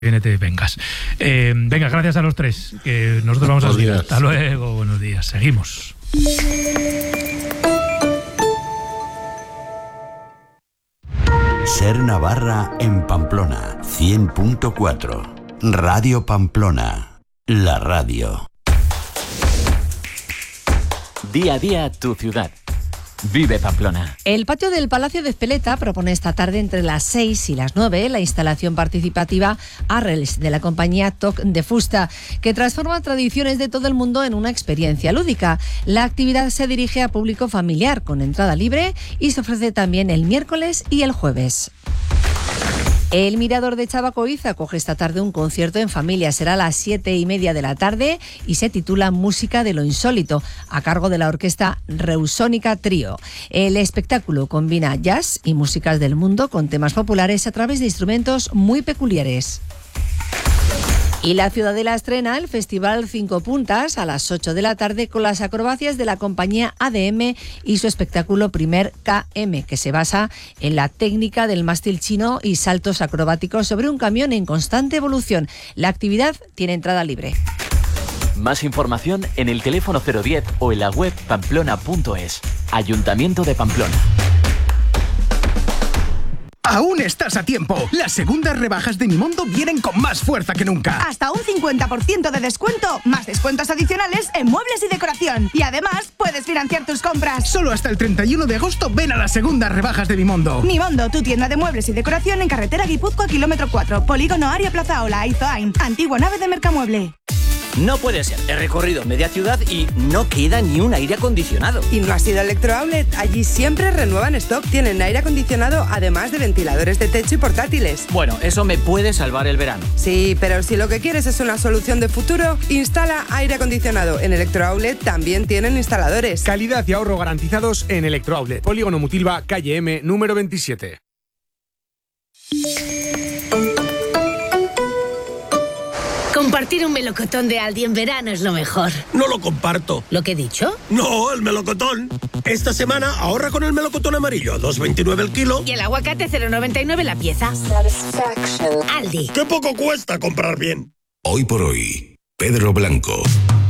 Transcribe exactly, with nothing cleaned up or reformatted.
viene te vengas. Eh, venga, gracias a los tres, que nosotros vamos a seguir. Hasta luego, buenos días. Seguimos. Ser Navarra en Pamplona, cien punto cuatro. Radio Pamplona, la radio. Día a día tu ciudad. Vive Pamplona. El patio del Palacio de Ezpeleta propone esta tarde entre las seis y las nueve la instalación participativa Arrels de la compañía Toc de Fusta, que transforma tradiciones de todo el mundo en una experiencia lúdica. La actividad se dirige a público familiar con entrada libre y se ofrece también el miércoles y el jueves. El Mirador de Chavacoiz acoge esta tarde un concierto en familia. Será a las siete y media de la tarde y se titula Música de lo Insólito, a cargo de la orquesta Reusónica Trío. El espectáculo combina jazz y músicas del mundo con temas populares a través de instrumentos muy peculiares. Y la Ciudadela estrena el Festival Cinco Puntas a las ocho de la tarde con las acrobacias de la compañía A D M y su espectáculo Primer K M, que se basa en la técnica del mástil chino y saltos acrobáticos sobre un camión en constante evolución. La actividad tiene entrada libre. Más información en el teléfono cero diez o en la web pamplona punto es. Ayuntamiento de Pamplona. Aún estás a tiempo. Las segundas rebajas de Mimondo vienen con más fuerza que nunca. Hasta un cincuenta por ciento de descuento, más descuentos adicionales en muebles y decoración. Y además, puedes financiar tus compras. Solo hasta el treinta y uno de agosto ven a las segundas rebajas de Mimondo. Mimondo, tu tienda de muebles y decoración en carretera Guipúzcoa, kilómetro cuatro, Polígono Aria Plaza Ola, Aizoain, antigua nave de Mercamueble. No puede ser. He recorrido media ciudad y no queda ni un aire acondicionado. ¿Y no has ido a Electrooutlet? Allí siempre renuevan stock. Tienen aire acondicionado, además de ventiladores de techo y portátiles. Bueno, eso me puede salvar el verano. Sí, pero si lo que quieres es una solución de futuro, instala aire acondicionado. En Electrooutlet también tienen instaladores. Calidad y ahorro garantizados en Electrooutlet. Polígono Mutilva, calle M, número veintisiete. Compartir un melocotón de Aldi en verano es lo mejor. No lo comparto. ¿Lo que he dicho? No, el melocotón. Esta semana ahorra con el melocotón amarillo, dos veintinueve el kilo. Y el aguacate cero noventa y nueve la pieza. Aldi. ¡Qué poco cuesta comprar bien! Hoy por hoy, Pedro Blanco.